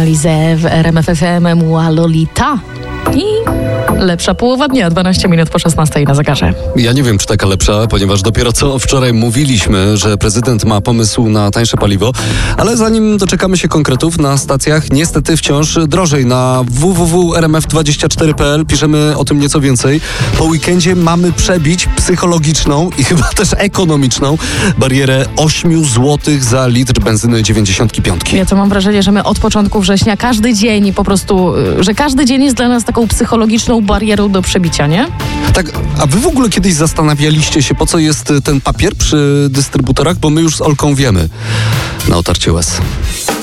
Champs-Élysées w RMF FM Mua Lolita. I lepsza połowa dnia, 12 minut po 16 na zegarze. Ja nie wiem, czy taka lepsza, ponieważ dopiero co wczoraj mówiliśmy, że prezydent ma pomysł na tańsze paliwo, ale zanim doczekamy się konkretów, na stacjach niestety wciąż drożej. Na www.rmf24.pl piszemy o tym nieco więcej. Po weekendzie mamy przebić psychologiczną i chyba też ekonomiczną barierę 8 zł za litr benzyny 95. Ja to mam wrażenie, że my od początku września każdy dzień po prostu, że każdy dzień jest dla nas taką psychologiczną barierą do przebicia, nie? Tak, a wy w ogóle kiedyś zastanawialiście się, po co jest ten papier przy dystrybutorach? Bo my już z Olką wiemy na otarcie łez.